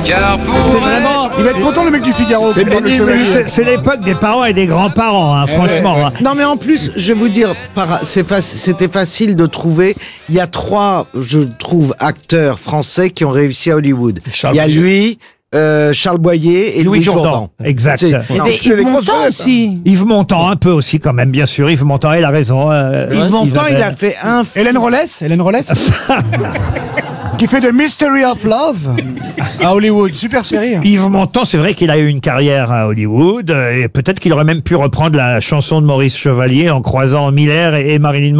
Car pour C'est vraiment... Il va être content le mec du Figaro. C'est l'époque des parents et des grands-parents, hein, franchement. Hein. Non mais en plus, je vais vous dire, c'était facile de trouver. Il y a 3, je trouve, acteurs français qui ont réussi à Hollywood. Il y a lui, Charles Boyer et Louis Jourdan. Exact. Mais Yves Montand aussi. Yves Montand, un peu aussi quand même, bien sûr. Yves Montand, il a raison. Yves Montand, il a fait un... Hélène Rollès qui fait The Mystery of Love à Hollywood. Super série. Yves Montand, c'est vrai qu'il a eu une carrière à Hollywood et peut-être qu'il aurait même pu reprendre la chanson de Maurice Chevalier en croisant Miller et Marilyn Monroe.